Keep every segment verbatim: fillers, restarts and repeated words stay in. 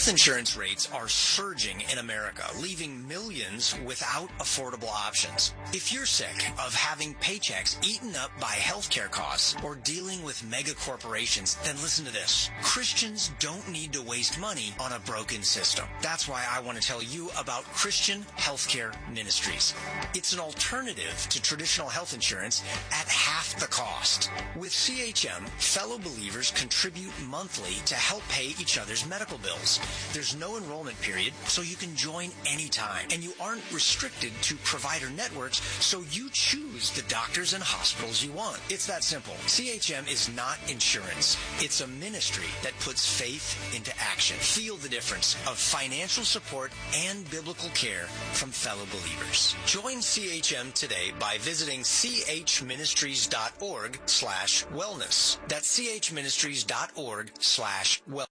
Health insurance rates are surging in America, leaving millions without affordable options. If you're sick of having paychecks eaten up by healthcare costs or dealing with mega corporations, then listen to this. Christians don't need to waste money on a broken system. That's why I want to tell you about Christian Healthcare Ministries. It's an alternative to traditional health insurance at half the cost. With C H M, fellow believers contribute monthly to help pay each other's medical bills. There's no enrollment period, so you can join anytime. And you aren't restricted to provider networks, so you choose the doctors and hospitals you want. It's that simple. C H M is not insurance. It's a ministry that puts faith into action. Feel the difference of financial support and biblical care from fellow believers. Join C H M today by visiting chministries.org slash wellness. That's chministries.org slash wellness.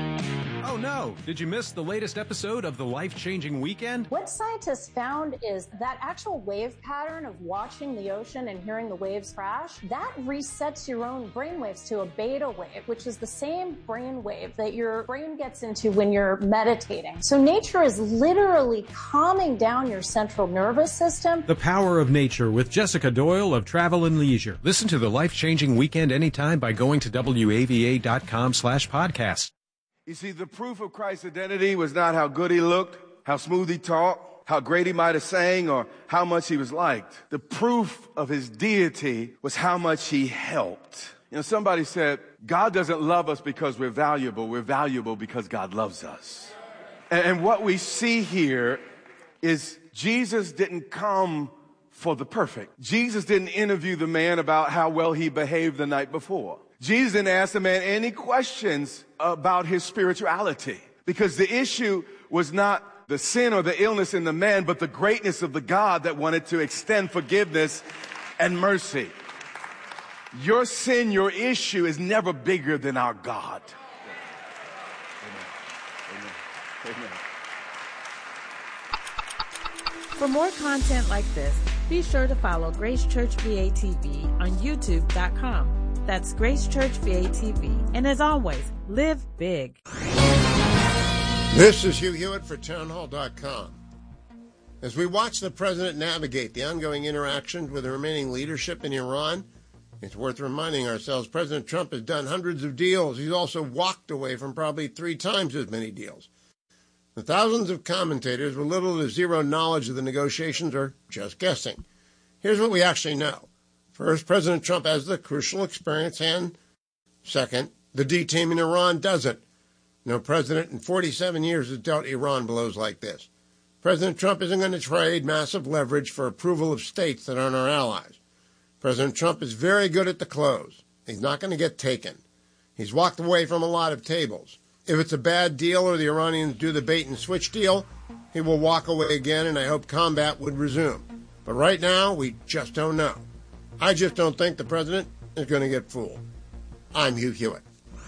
Oh no, did you miss the latest episode of The Life-Changing Weekend? What scientists found is that actual wave pattern of watching the ocean and hearing the waves crash, that resets your own brain waves to a beta wave, which is the same brain wave that your brain gets into when you're meditating. So nature is literally calming down your central nervous system. The Power of Nature with Jessica Doyle of Travel and Leisure. Listen to The Life-Changing Weekend anytime by going to W A V A dot com slash podcast. You see, the proof of Christ's identity was not how good he looked, how smooth he talked, how great he might have sang, or how much he was liked. The proof of his deity was how much he helped. You know, somebody said, God doesn't love us because we're valuable. We're valuable because God loves us. And, and what we see here is Jesus didn't come for the perfect. Jesus didn't interview the man about how well he behaved the night before. Jesus didn't ask the man any questions about his spirituality, because the issue was not the sin or the illness in the man, but the greatness of the God that wanted to extend forgiveness and mercy. Your sin, your issue is never bigger than our God. Amen. Amen. Amen. For more content like this, be sure to follow Grace Church V A T V on YouTube dot com. That's Grace Church V A T V. And as always, live big. This is Hugh Hewitt for town hall dot com. As we watch the president navigate the ongoing interactions with the remaining leadership in Iran, it's worth reminding ourselves President Trump has done hundreds of deals. He's also walked away from probably three times as many deals. The thousands of commentators with little to zero knowledge of the negotiations are just guessing. Here's what we actually know. First, President Trump has the crucial experience, and second, the D team in Iran doesn't. No president in forty-seven years has dealt Iran blows like this. President Trump isn't going to trade massive leverage for approval of states that aren't our allies. President Trump is very good at the close. He's not going to get taken. He's walked away from a lot of tables. If it's a bad deal or the Iranians do the bait and switch deal, he will walk away again, and I hope combat would resume. But right now, we just don't know. I just don't think the president is going to get fooled. I'm Hugh Hewitt.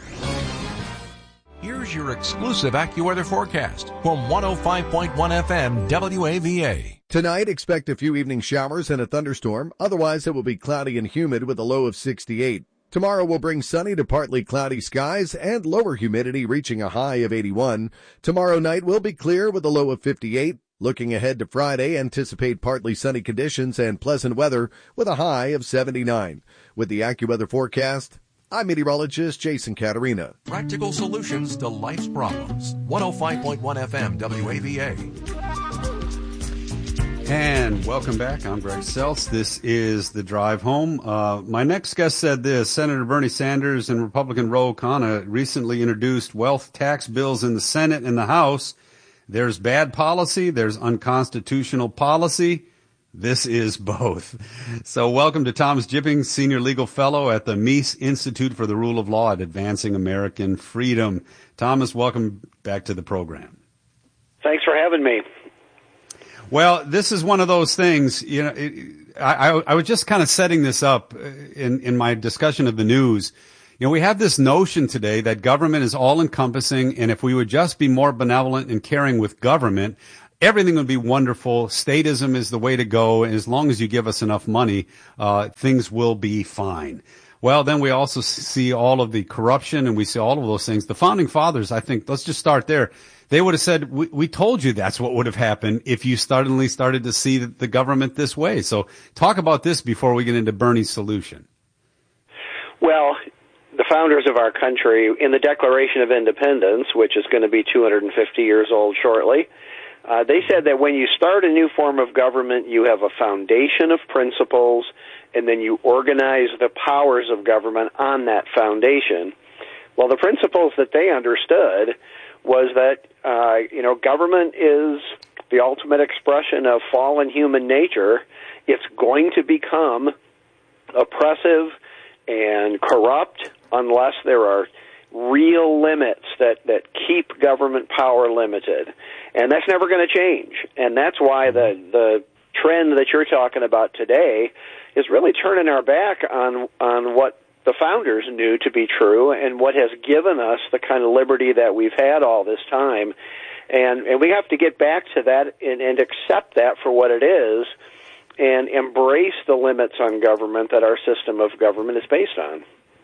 Here's your exclusive AccuWeather forecast from one oh five point one F M W A V A. Tonight, expect a few evening showers and a thunderstorm. Otherwise, it will be cloudy and humid with a low of sixty-eight. Tomorrow will bring sunny to partly cloudy skies and lower humidity reaching a high of eighty-one. Tomorrow night will be clear with a low of fifty-eight. Looking ahead to Friday, anticipate partly sunny conditions and pleasant weather with a high of seventy-nine. With the AccuWeather forecast, I'm meteorologist Jason Caterina. Practical solutions to life's problems. one oh five point one F M W A V A. And welcome back. I'm Greg Seltz. This is The Drive Home. Uh, my next guest said this. Senator Bernie Sanders and Republican Ro Khanna recently introduced wealth tax bills in the Senate and the House. There's bad policy. There's unconstitutional policy. This is both. So welcome to Thomas Jipping, Senior Legal Fellow at the Meese Institute for the Rule of Law at Advancing American Freedom. Thomas, welcome back to the program. Thanks for having me. Well, this is one of those things, you know, it, I, I, I was just kind of setting this up in, in my discussion of the news. You know, we have this notion today that government is all-encompassing, and if we would just be more benevolent and caring with government, everything would be wonderful. Statism is the way to go, and as long as you give us enough money, uh, things will be fine. well, then we also see all of the corruption and we see all of those things. The founding fathers, I think, let's just start there. They would have said, we, we told you that's what would have happened if you suddenly started to see the government this way. So talk about this before we get into Bernie's solution. Well, the founders of our country, in the Declaration of Independence, which is going to be two hundred fifty years old shortly, uh, they said that when you start a new form of government, you have a foundation of principles, and then you organize the powers of government on that foundation. Well, the principles that they understood was that, uh, you know, government is the ultimate expression of fallen human nature. It's going to become oppressive and corrupt unless there are real limits that, that keep government power limited. And that's never going to change. And that's why the, the trend that you're talking about today is really turning our back on, on what the founders knew to be true and what has given us the kind of liberty that we've had all this time. And, and we have to get back to that and, and accept that for what it is and embrace the limits on government that our system of government is based on.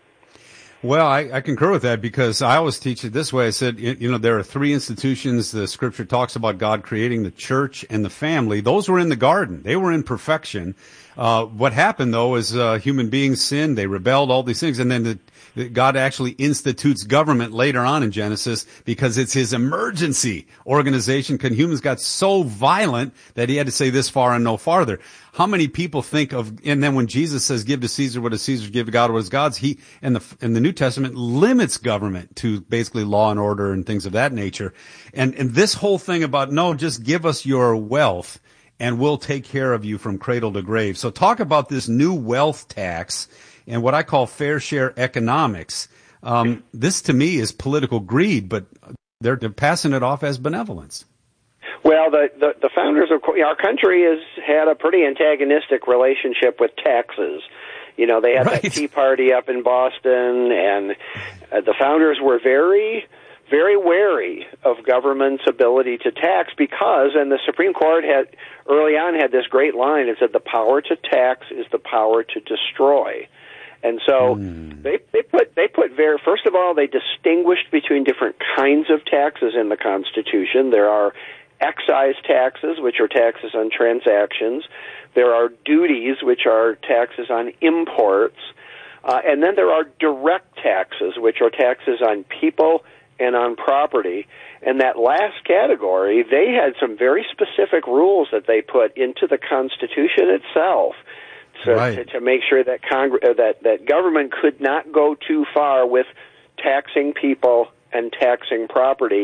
Well, I, I concur with that because I always teach it this way. I said, you know, there are three institutions. The scripture talks about God creating the church and the family. Those were in the garden. They were in perfection. Uh, what happened, though, is uh, human beings sinned. They rebelled, all these things. And then the, the, God actually institutes government later on in Genesis because it's his emergency organization. Because humans got so violent that he had to say this far and no farther. How many people think of, and then when Jesus says, give to Caesar what is Caesar's, give to God what is God's, he, in the, in the New Testament, limits government to basically law and order and things of that nature. And, and this whole thing about, no, just give us your wealth and we'll take care of you from cradle to grave. So talk about this new wealth tax and what I call fair share economics. Um, this to me is political greed, but they're, they're passing it off as benevolence. Well, the, the, the founders of our country has had a pretty antagonistic relationship with taxes. You know, they had right. that Tea Party up in Boston, and uh, the founders were very, very wary of government's ability to tax because, and the Supreme Court had early on had this great line. It said, the power to tax is the power to destroy. And so mm. they, they put, they put very, first of all, they distinguished between different kinds of taxes in the Constitution. There are excise taxes, which are taxes on transactions. There are duties, which are taxes on imports. Uh, and then there are direct taxes, which are taxes on people and on property. And that last category, they had some very specific rules that they put into the Constitution itself to, right. to, to make sure that, Congre- uh, that, that government could not go too far with taxing people and taxing property.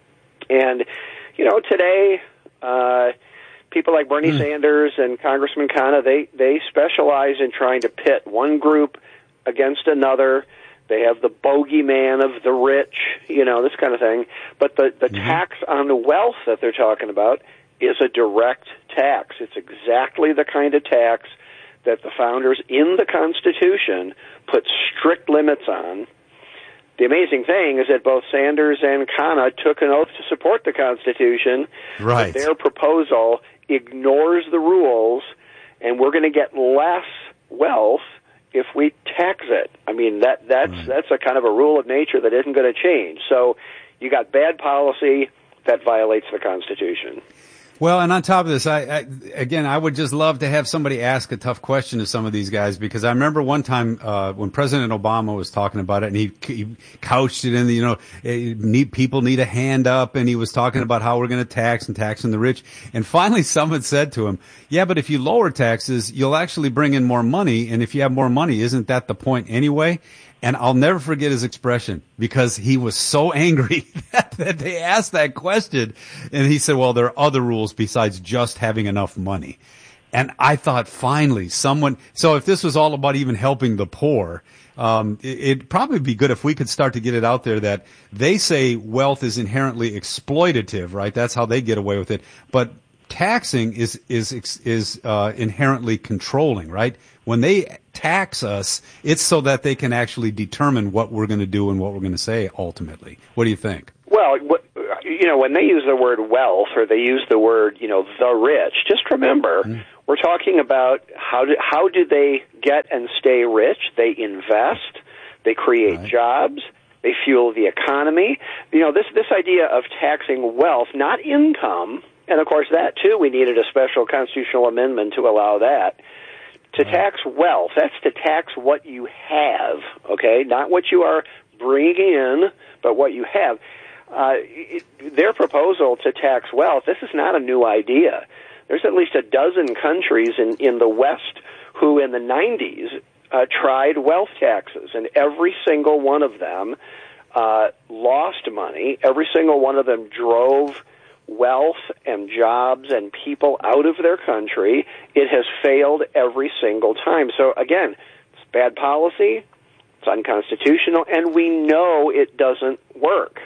And you know, today, uh, people like Bernie mm. Sanders and Congressman Khanna, they, they specialize in trying to pit one group against another. They have the bogeyman of the rich, you know, this kind of thing. But the, the mm-hmm. tax on the wealth that they're talking about is a direct tax. It's exactly the kind of tax that the founders in the Constitution put strict limits on. The amazing thing is that both Sanders and Khanna took an oath to support the Constitution. Right. But their proposal ignores the rules, and we're going to get less wealth if we tax it. I mean, that that's right. that's a kind of a rule of nature that isn't going to change. So you got bad policy that violates the Constitution. Well, and on top of this, I, I again, I would just love to have somebody ask a tough question to some of these guys, because I remember one time uh, when President Obama was talking about it, and he, he couched it in the, you know, need, people need a hand up, and he was talking about how we're going to tax and taxing the rich. And finally, someone said to him, yeah, but if you lower taxes, you'll actually bring in more money, and if you have more money, isn't that the point anyway? And I'll never forget his expression, because he was so angry that, that they asked that question. And he said, well, there are other rules besides just having enough money. And I thought, finally, someone, so if this was all about even helping the poor, um, it, it'd probably be good if we could start to get it out there that they say wealth is inherently exploitative, right? That's how they get away with it. But taxing is, is, is, uh, inherently controlling, right? When they tax us, it's so that they can actually determine what we're going to do and what we're going to say ultimately. What do you think? Well, what, you you know, when they use the word wealth or they use the word, you know, the rich, just remember, mm-hmm. we're talking about how do, how do they get and stay rich? They invest, they create right. jobs, they fuel the economy. You know, this, this idea of taxing wealth, not income, and of course that too, we needed a special constitutional amendment to allow that. To right. tax wealth, that's to tax what you have, okay? Not what you are bringing in, but what you have. Uh, it, their proposal to tax wealth, this is not a new idea. There's at least a dozen countries in, in the West who in the nineties uh, tried wealth taxes, and every single one of them uh, lost money. Every single one of them drove wealth and jobs and people out of their country. It has failed every single time. So again, it's bad policy, it's unconstitutional, and we know it doesn't work.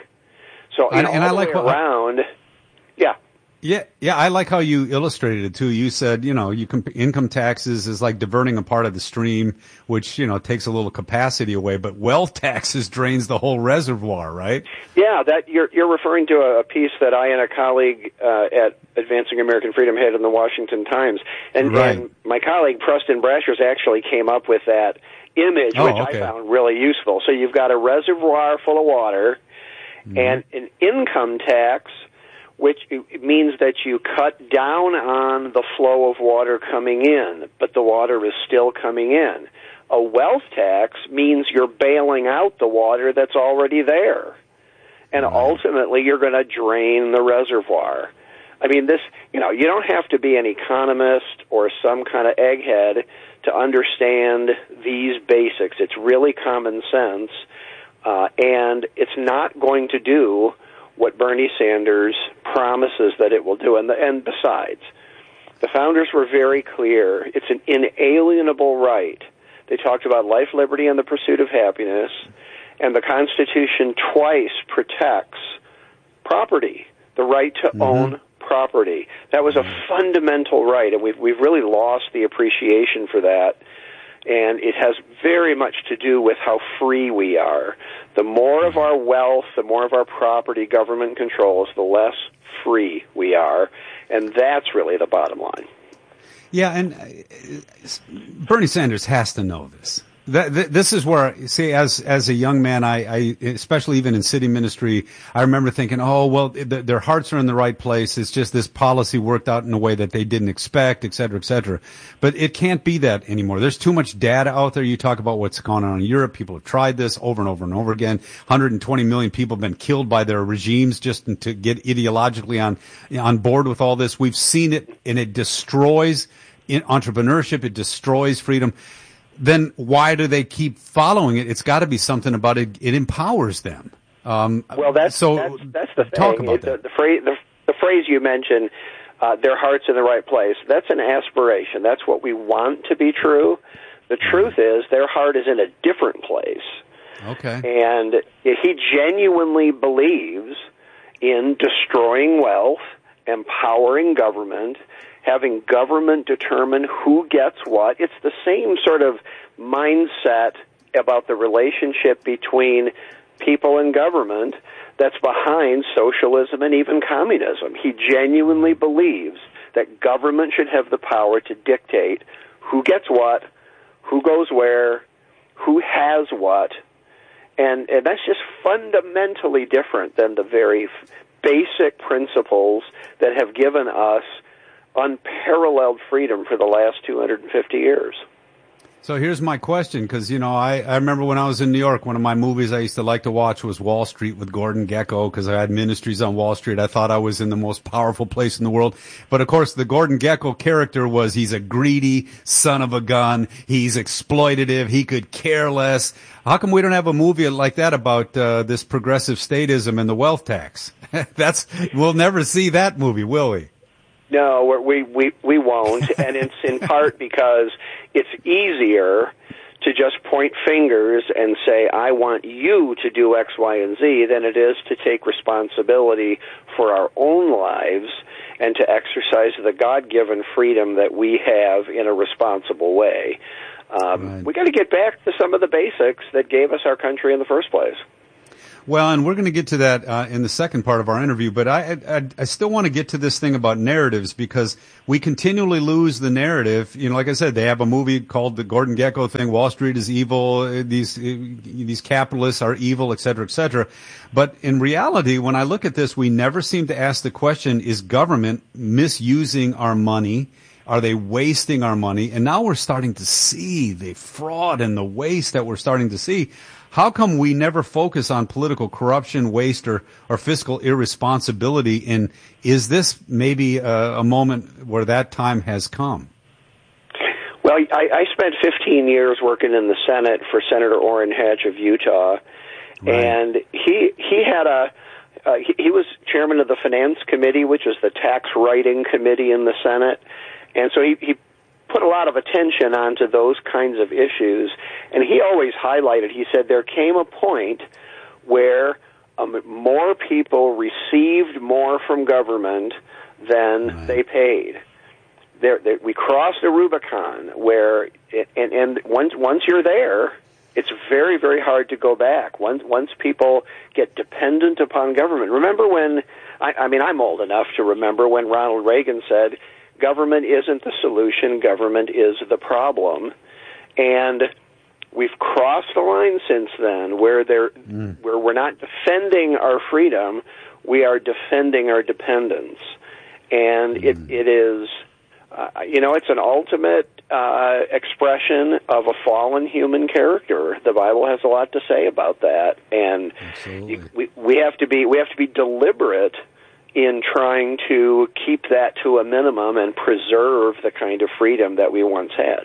So and, know, and all I the like way what, around, yeah. Yeah, yeah, I like how you illustrated it too. You said, you know, you comp- income taxes is like diverting a part of the stream, which, you know, takes a little capacity away, but wealth taxes drains the whole reservoir, right? Yeah, that you're you're referring to a piece that I and a colleague uh, at Advancing American Freedom had in the Washington Times, and, right. and my colleague Preston Brashers actually came up with that image, oh, which okay. I found really useful. So you've got a reservoir full of water, mm-hmm. and an income tax, which means that you cut down on the flow of water coming in, but the water is still coming in. A wealth tax means you're bailing out the water that's already there. And right. ultimately, you're going to drain the reservoir. I mean, this, you know, you don't have to be an economist or some kind of egghead to understand these basics. It's really common sense, uh, and it's not going to do what Bernie Sanders promises that it will do. And, the, and besides, the founders were very clear. It's an inalienable right. They talked about life, liberty, and the pursuit of happiness. And the Constitution twice protects property, the right to mm-hmm. own property. That was a fundamental right, and we've, we've really lost the appreciation for that. And it has very much to do with how free we are. The more of our wealth, the more of our property government controls, the less free we are. And that's really the bottom line. Yeah, and uh, Bernie Sanders has to know this. That, th- this is where, see, as as a young man, I, I, especially even in city ministry, I remember thinking, oh, well, th- their hearts are in the right place. It's just this policy worked out in a way that they didn't expect, et cetera, et cetera. But it can't be that anymore. There's too much data out there. You talk about what's going on in Europe. People have tried this over and over and over again. one hundred twenty million people have been killed by their regimes just to get ideologically on on board with all this. We've seen it, and it destroys entrepreneurship. It destroys freedom. Then why do they keep following it? It's got to be something about it. It empowers them. Um, well, that's so that's, that's the thing. Talk about it, that. The, the, phrase, the, the phrase you mentioned, uh, their heart's in the right place. That's an aspiration. That's what we want to be true. The truth is, their heart is in a different place. Okay. And he genuinely believes in destroying wealth, empowering government, having government determine who gets what. It's the same sort of mindset about the relationship between people and government that's behind socialism and even communism. He genuinely believes that government should have the power to dictate who gets what, who goes where, who has what, and, and that's just fundamentally different than the very basic principles that have given us unparalleled freedom for the last two hundred fifty years. So here's my question, because, you know, I, I remember when I was in New York, one of my movies I used to like to watch was Wall Street with Gordon Gekko, because I had ministries on Wall Street. I thought I was in the most powerful place in the world. But, of course, the Gordon Gekko character was he's a greedy son of a gun. He's exploitative. He could care less. How come we don't have a movie like that about uh, this progressive statism and the wealth tax? That's we'll never see that movie, will we? No, we we we won't, and it's in part because it's easier to just point fingers and say, I want you to do X, Y, and Z, than it is to take responsibility for our own lives and to exercise the God-given freedom that we have in a responsible way. Um, right. We got to get back to some of the basics that gave us our country in the first place. Well, and we're going to get to that uh, in the second part of our interview, but I, I, I still want to get to this thing about narratives because we continually lose the narrative. You know, like I said, they have a movie called the Gordon Gekko thing, Wall Street is evil, these these capitalists are evil, et cetera, et cetera. But in reality, when I look at this, we never seem to ask the question, is government misusing our money? Are they wasting our money? And now we're starting to see the fraud and the waste that we're starting to see. How come we never focus on political corruption, waste, or, or fiscal irresponsibility? And is this maybe a, a moment where that time has come? Well, I, I spent fifteen years working in the Senate for Senator Orrin Hatch of Utah, right. and he he had a uh, he, he was chairman of the Finance Committee, which is the tax writing committee in the Senate, and so he. he put a lot of attention onto those kinds of issues, and he always highlighted, he said there came a point where um, more people received more from government than right. they paid. There, there, we crossed the Rubicon where, it, and, and once once you're there, it's very, very hard to go back. Once once people get dependent upon government. Remember when, I, I mean, I'm old enough to remember when Ronald Reagan said, government isn't the solution, government is the problem. And we've crossed the line since then where there, mm. where we're not defending our freedom, we are defending our dependence. And mm. it, it is, uh, you know, it's an ultimate uh, expression of a fallen human character. The Bible has a lot to say about that. And you, we, we have to be, we have to be deliberate in trying to keep that to a minimum and preserve the kind of freedom that we once had.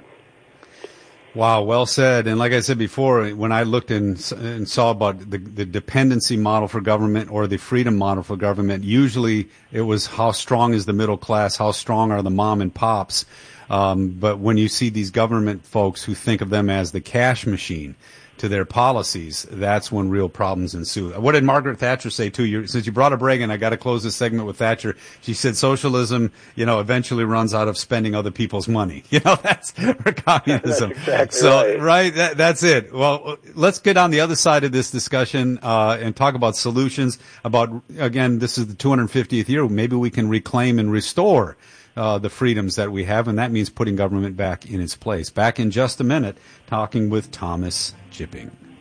Wow, well said. And like I said before, when I looked in, and saw about the, the dependency model for government or the freedom model for government, usually it was how strong is the middle class, how strong are the mom and pops. Um, but when you see these government folks who think of them as the cash machine to their policies, that's when real problems ensue. What did Margaret Thatcher say too? You, since you brought up Reagan, I got to close this segment with Thatcher. She said socialism, you know, eventually runs out of spending other people's money. You know, that's for communism. That's exactly so, right. right, that, that's it. Well, let's get on the other side of this discussion uh, and talk about solutions. About again, this is the two hundred fiftieth year. Maybe we can reclaim and restore Uh, the freedoms that we have, and that means putting government back in its place. Back in just a minute, talking with Thomas Jipping.